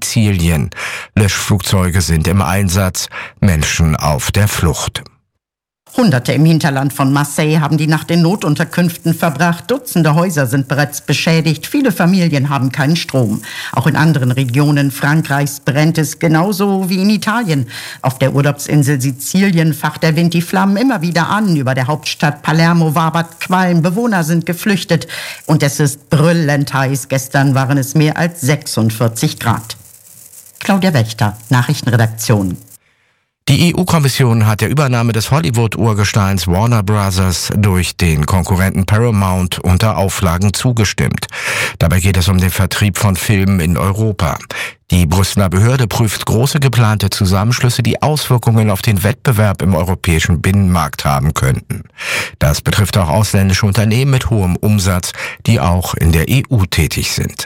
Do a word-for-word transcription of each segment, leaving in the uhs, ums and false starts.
Sizilien. Löschflugzeuge sind im Einsatz, Menschen auf der Flucht. Hunderte im Hinterland von Marseille haben die Nacht in Notunterkünften verbracht. Dutzende Häuser sind bereits beschädigt. Viele Familien haben keinen Strom. Auch in anderen Regionen Frankreichs brennt es genauso wie in Italien. Auf der Urlaubsinsel Sizilien facht der Wind die Flammen immer wieder an. Über der Hauptstadt Palermo wabert Qualm. Bewohner sind geflüchtet. Und es ist brüllend heiß. Gestern waren es mehr als sechsundvierzig Grad. Claudia Wächter, Nachrichtenredaktion. Die E U-Kommission hat der Übernahme des Hollywood-Urgesteins Warner Brothers durch den Konkurrenten Paramount unter Auflagen zugestimmt. Dabei geht es um den Vertrieb von Filmen in Europa. Die Brüsseler Behörde prüft große geplante Zusammenschlüsse, die Auswirkungen auf den Wettbewerb im europäischen Binnenmarkt haben könnten. Das betrifft auch ausländische Unternehmen mit hohem Umsatz, die auch in der E U tätig sind.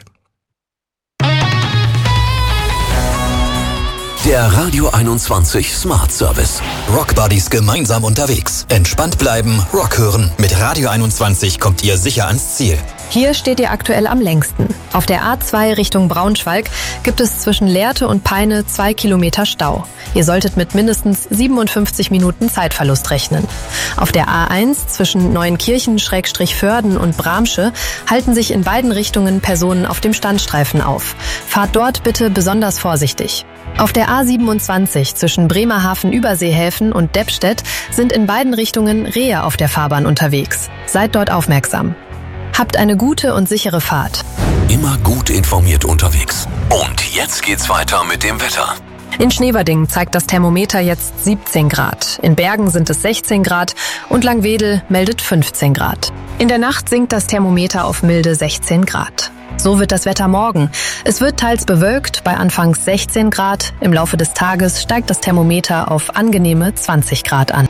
Der Radio einundzwanzig Smart Service. Rock Buddies gemeinsam unterwegs. Entspannt bleiben, Rock hören. Mit Radio einundzwanzig kommt ihr sicher ans Ziel. Hier steht ihr aktuell am längsten. Auf der A zwei Richtung Braunschweig gibt es zwischen Lehrte und Peine zwei Kilometer Stau. Ihr solltet mit mindestens siebenundfünfzig Minuten Zeitverlust rechnen. Auf der A eins zwischen Neuenkirchen-Förden und Bramsche halten sich in beiden Richtungen Personen auf dem Standstreifen auf. Fahrt dort bitte besonders vorsichtig. Auf der A siebenundzwanzig zwischen Bremerhaven-Überseehäfen und Deppstedt sind in beiden Richtungen Rehe auf der Fahrbahn unterwegs. Seid dort aufmerksam. Habt eine gute und sichere Fahrt. Immer gut informiert unterwegs. Und jetzt geht's weiter mit dem Wetter. In Schneverding zeigt das Thermometer jetzt siebzehn Grad. In Bergen sind es sechzehn Grad und Langwedel meldet fünfzehn Grad. In der Nacht sinkt das Thermometer auf milde sechzehn Grad. So wird das Wetter morgen. Es wird teils bewölkt bei anfangs sechzehn Grad. Im Laufe des Tages steigt das Thermometer auf angenehme zwanzig Grad an.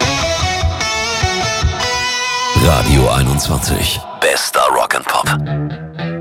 Radio einundzwanzig. Bester Rock'n'Pop.